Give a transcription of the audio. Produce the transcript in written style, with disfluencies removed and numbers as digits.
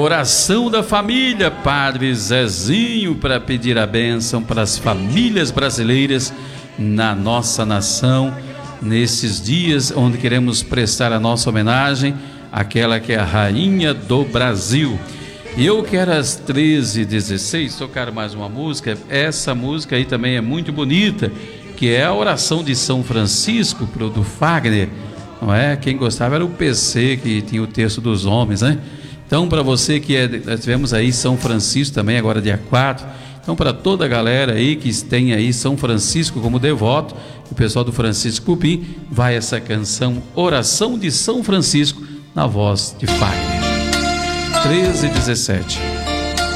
oração da família Padre Zezinho para pedir a bênção para as famílias brasileiras na nossa nação, nesses dias onde queremos prestar a nossa homenagem àquela que é a Rainha do Brasil. E eu quero às 13h16 tocar mais uma música. Essa música aí também é muito bonita, que é a oração de São Francisco do Fagner, não é? Quem gostava era o PC, que tinha o texto dos homens, né? Então, para você nós tivemos aí São Francisco também, agora dia 4. Então, para toda a galera aí que tem aí São Francisco como devoto, o pessoal do Francisco Pupim, vai essa canção Oração de São Francisco, na voz de Fagner. 13h17.